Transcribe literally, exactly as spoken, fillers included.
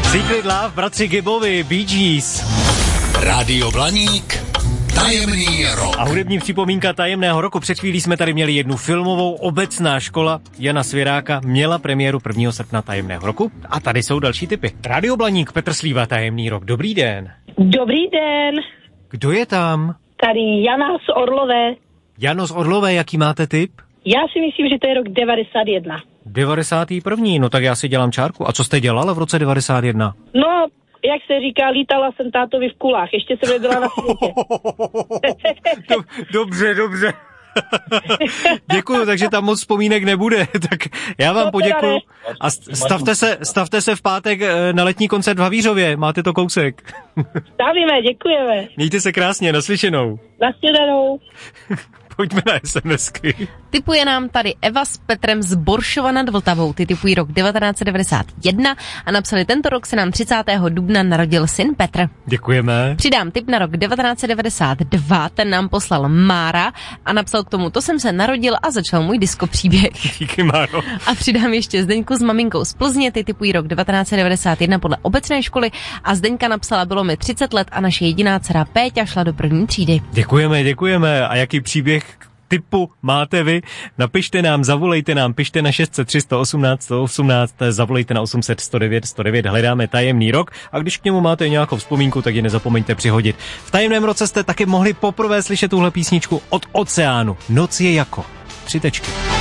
Secret Love, bratři Gibbovi, Bee Gees. Rádio Blaník, tajemný rok. A hudební připomínka tajemného roku. Před chvílí jsme tady měli jednu filmovou. Obecná škola Jana Svěráka měla premiéru prvního srpna tajemného roku. A tady jsou další tipy. Rádio Blaník, Petr Slíva, tajemný rok. Dobrý den. Dobrý den. Kdo je tam? Tady Jana z Orlové. Jano z Orlové, jaký máte tip? Já si myslím, že to je rok devadesát jedna. devadesátý první. No tak já si dělám čárku. A co jste dělala v roce devadesát jedna? No, jak se říká, lítala jsem tátovi v kulách. Ještě jsem nebyla na světě. Dobře, dobře. Děkuju, takže tam moc vzpomínek nebude. Tak já vám poděkuju. A stavte se, stavte se v pátek na letní koncert v Havířově. Máte to kousek. Stavíme, děkujeme. Mějte se krásně, naslyšenou. Naslyšenou. Pojďme na SMSky. Tipuje nám tady Eva s Petrem z Boršova nad Vltavou. Ty tipují rok devatenáct set devadesát jedna a napsali, tento rok se nám třicátého dubna narodil syn Petr. Děkujeme. Přidám tip na rok devatenáct set devadesát dva, ten nám poslal Mára a napsal k tomu, to jsem se narodil a začal můj disco příběh. Díky, Máro. A přidám ještě Zdeňku s maminkou z Plzně, ty tipují rok devatenáct set devadesát jedna podle obecné školy a Zdeňka napsala, bylo mi třicet let a naše jediná dcera Péťa šla do první třídy. Děkujeme, děkujeme. A jaký příběh typu máte vy? Napište nám, zavolejte nám, pište na šest set tři sto osmnáct sto osmnáct, zavolejte na osm set sto devět sto devět, hledáme tajemný rok a když k němu máte nějakou vzpomínku, tak ji nezapomeňte přihodit. V tajemném roce jste taky mohli poprvé slyšet tuhle písničku od Oceánu. Noc je jako. Tři tečky.